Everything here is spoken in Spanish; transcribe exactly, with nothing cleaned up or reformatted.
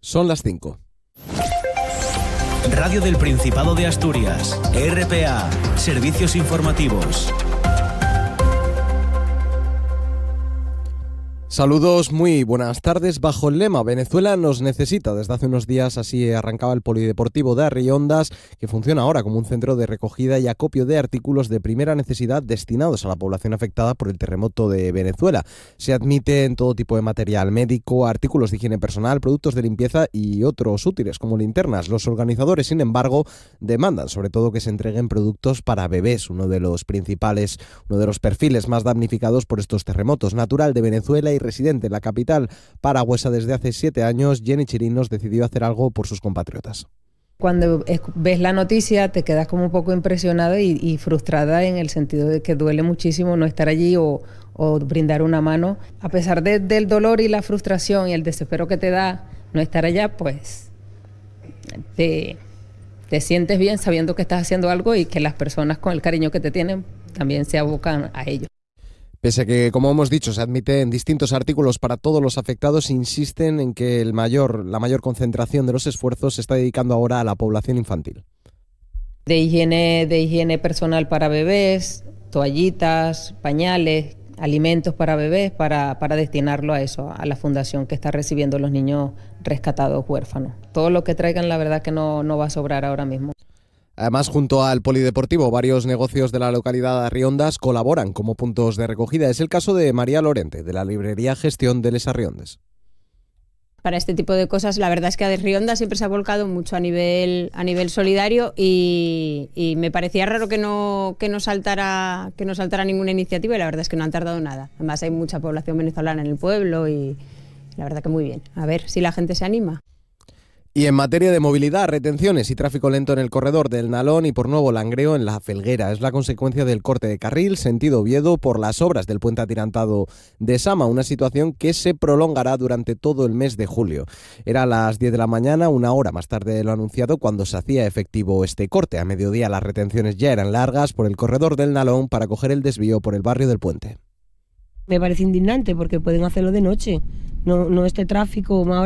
Son las cinco. Radio del Principado de Asturias, R P A, Servicios Informativos. Saludos, muy buenas tardes. Bajo el lema Venezuela nos necesita, desde hace unos días así arrancaba el Polideportivo de Arriondas, que funciona ahora como un centro de recogida y acopio de artículos de primera necesidad destinados a la población afectada por el terremoto de Venezuela. Se admiten todo tipo de material médico, artículos de higiene personal, productos de limpieza y otros útiles como linternas. Los organizadores, sin embargo, demandan sobre todo que se entreguen productos para bebés, uno de los principales, uno de los perfiles más damnificados por estos terremotos. Natural de Venezuela y residente en la capital paragüesa desde hace siete años, Jenny Chirinos decidió hacer algo por sus compatriotas. Cuando ves la noticia te quedas como un poco impresionada y, y frustrada, en el sentido de que duele muchísimo no estar allí o, o brindar una mano. A pesar de, del dolor y la frustración y el desespero que te da no estar allá, pues te, te sientes bien sabiendo que estás haciendo algo y que las personas con el cariño que te tienen también se abocan a ello. Pese a que, como hemos dicho, se admiten distintos artículos para todos los afectados, insisten en que el mayor, la mayor concentración de los esfuerzos se está dedicando ahora a la población infantil. De higiene, de higiene personal para bebés, toallitas, pañales, alimentos para bebés, para, para destinarlo a eso, a la fundación que está recibiendo los niños rescatados huérfanos. Todo lo que traigan, la verdad que no, no va a sobrar ahora mismo. Además, junto al Polideportivo, varios negocios de la localidad de Arriondas colaboran como puntos de recogida. Es el caso de María Lorente, de la librería Gestión de Les Arriondes. Para este tipo de cosas, la verdad es que Arriondas siempre se ha volcado mucho a nivel, a nivel solidario y, y me parecía raro que no, que, no saltara, que no saltara ninguna iniciativa, y la verdad es que no han tardado nada. Además, hay mucha población venezolana en el pueblo y la verdad que muy bien. A ver si la gente se anima. Y en materia de movilidad, retenciones y tráfico lento en el corredor del Nalón y por Nuevo Langreo en La Felguera. Es la consecuencia del corte de carril sentido Oviedo por las obras del puente atirantado de Sama, una situación que se prolongará durante todo el mes de julio. Era a las diez de la mañana, una hora más tarde de lo anunciado, cuando se hacía efectivo este corte. A mediodía las retenciones ya eran largas por el corredor del Nalón para coger el desvío por el barrio del Puente. Me parece indignante porque pueden hacerlo de noche, no, no este tráfico más